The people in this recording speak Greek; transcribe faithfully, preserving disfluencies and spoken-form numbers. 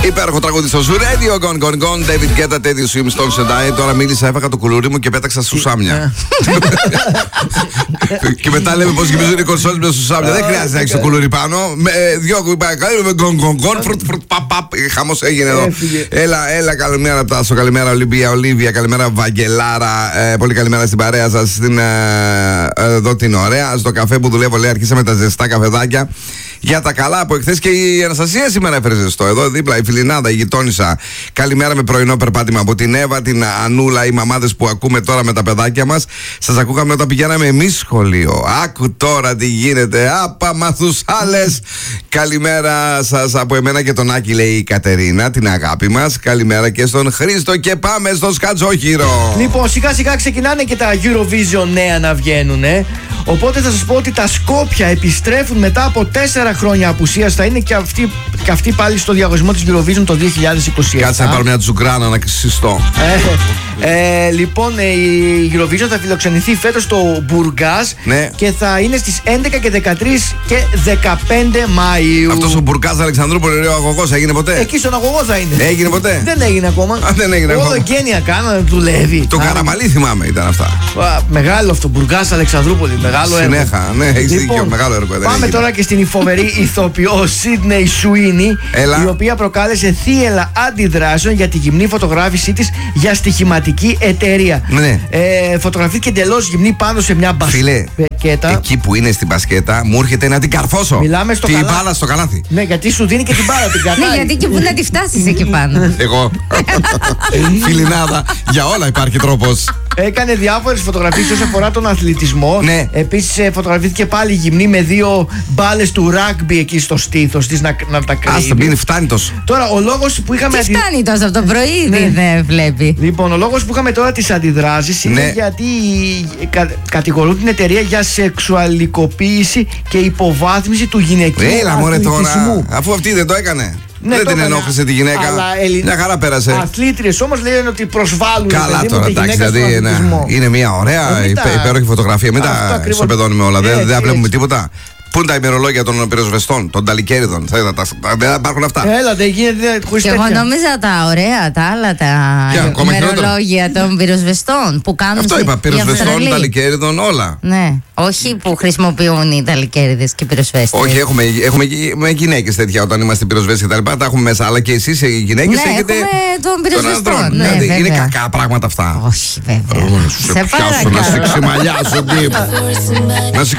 Υπέροχο τραγούδι στο Zoo Radio. Gone, gone, gone. David Guetta, Teddy Swims, Tom Sedai. Τώρα μίλησα, έφαγα το κουλούρι μου και πέταξα σουσάμια. Και μετά λέμε πως γεμίζουν οι κονσόλες με σουσάμια. Δεν χρειάζεται να έχεις το κουλούρι πάνω. Δυο κουμπάκια. Gone, gone, gone. Φρουτ, φρουτ, παπ, παπ. Χαμός έγινε εδώ. Έλα, έλα, καλημέρα Τάσο. Καλημέρα Ολυμπία, Ολίβια. Καλημέρα Βαγγελάρα. Πολύ καλημέρα στην παρέα σας. Εδώ την ωραία. Στο καφέ που δουλεύω, λέει, αρχίσαμε τα ζεστά καφεδάκια. Για τα καλά που εχθές και η Αναστασία σήμερα έφερε ζεστό. Εδώ δίπλα η Φιλινάδα, η γειτόνισσα. Καλημέρα με πρωινό περπάτημα από την Εύα, την Ανούλα, οι μαμάδες που ακούμε τώρα με τα παιδάκια μας. Σας ακούγαμε όταν πηγαίναμε εμείς σχολείο. Άκου τώρα τι γίνεται. Άπα μαθουσάλες. Καλημέρα σας από εμένα και τον Άκη, λέει η Κατερίνα, την αγάπη μας. Καλημέρα και στον Χρήστο και πάμε στο σκατζόχυρο. Λοιπόν, σιγά σιγά ξεκινάνε και τα Eurovision νέα να βγαίνουν. Ε. Οπότε θα σας πω ότι τα Σκόπια επιστρέφουν μετά από τέσσερα χρόνια απουσίας. Θα είναι και αυτοί, και αυτοί πάλι στο διαγωνισμό της Eurovision το δύο χιλιάδες είκοσι επτά. Κάτσε να πάρω μια τζουγκράνα να ξυστώ. Ε, ε, λοιπόν, η Eurovision θα φιλοξενηθεί φέτος στο Μπουργκάζ, ναι. Και θα είναι στις έντεκα και δεκατρείς και δεκαπέντε Μαΐου. Αυτός ο Μπουργκάζ Αλεξανδρούπολη, ο αγωγός, έγινε ποτέ? Εκεί στον αγωγό θα είναι. Έγινε ποτέ? Δεν έγινε ακόμα. Α, δεν έγινε ακόμα. Όλο γένεια κάνα δουλεύει. Το Καραμαλί θυμάμαι ήταν αυτά. Α, μεγάλο αυτό, Μπουργκάζ Αλεξανδρούπολη. Μεγάλο έργο. Συνέχα, ναι, έχεις λοιπόν, δίκιο, μεγάλο έργο. Πάμε τώρα και στην φοβερή ηθοποιό Σίδνεϊ Σουίνι, η οποία προκάλεσε θύελλα αντιδράσεων για τη γυμνή φωτογράφησή της για στοιχηματική εταιρεία. Ναι. Ε, φωτογραφήθηκε εντελώς γυμνή πάνω σε μια μπασκέτα. Εκεί που είναι στην μπασκέτα, μου έρχεται να την καρφώσω. Μιλάμε στο την καλάθι. μπάλα στο καλάθι. Ναι, γιατί σου δίνει και την μπάλα, την κατάλληλη. Ναι, γιατί και πού να τη φτάσεις εκεί πάνω. Εγώ. Φιλινάδα, για όλα υπάρχει τρόπος. Έκανε διάφορες φωτογραφίες όσον αφορά τον αθλητισμό. Ναι. Επίσης ε, φωτογραφήθηκε πάλι γυμνή με δύο μπάλες του ράγμπι εκεί στο στήθος της να, να τα κρύβει. Άστα, μην φτάνει τόσο. Τώρα ο λόγος που είχαμε. Τι φτάνει τόσο από το πρωί, ναι. Δεν βλέπει. Λοιπόν, ο λόγος που είχαμε τώρα τις αντιδράσεις είναι ναι. γιατί κα, κατηγορούν την εταιρεία για σεξουαλικοποίηση και υποβάθμιση του γυναικείου Έλα, μωρέ τώρα. αθλητισμού. Αφού αυτή δεν το έκανε. Ναι, δεν την ενόχλησε τη γυναίκα. Ελλην... Μια χαρά πέρασε. Αθλήτριες όμως λένε ότι προσβάλλουν. Καλά παιδί, τώρα, εντάξει, δηλαδή είναι, είναι μια ωραία ε, υπέ, υπέροχη φωτογραφία. Μην τα ισοπεδώνουμε όλα, δεν δε βλέπουμε τίποτα. Πού είναι τα ημερολόγια των πυροσβεστών, των ταλικέριδων? Δεν υπάρχουν αυτά. Έλα, δεν γίνεται χωρίς τέτοια. Και εγώ νόμιζα τα ωραία, τα άλλα τα ημερολόγια των πυροσβεστών που κάνουν. Αυτό είπα, πυροσβεστών, ταλικέριδων, όλα. Ναι, όχι που χρησιμοποιούν οι ταλικέριδες και οι πυροσβέστες. Όχι, έχουμε, έχουμε με γυναίκες τέτοια όταν είμαστε πυροσβέστες και τα λοιπά. Τα έχουμε μέσα. Αλλά και εσείς οι γυναίκες ναι, έχετε. Έχουμε των πυροσβεστών. Ναι, δηλαδή είναι κακά πράγματα αυτά. Όχι, βέβαια. Σε πιάσω να σε ξεμαλιάσω, τύπου.